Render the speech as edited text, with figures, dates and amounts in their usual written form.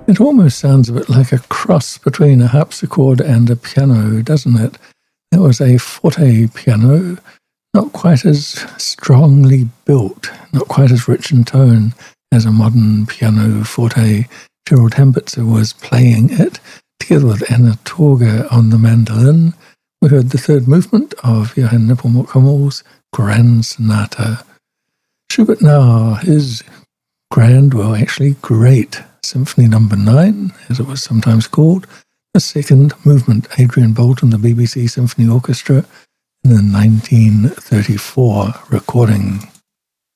It almost sounds a bit like a cross between a harpsichord and a piano, doesn't it? It was a forte piano, not quite as strongly built, not quite as rich in tone as a modern piano forte. Gerald Hambitzer was playing it together with Anna Torge on the mandolin. We heard the third movement of Johann Nepomuk Hummel's Grand Sonata. Schubert now, his grand, well actually great, Symphony No. 9, as it was sometimes called, the second movement, Adrian Boult and the BBC Symphony Orchestra in the 1934 recording.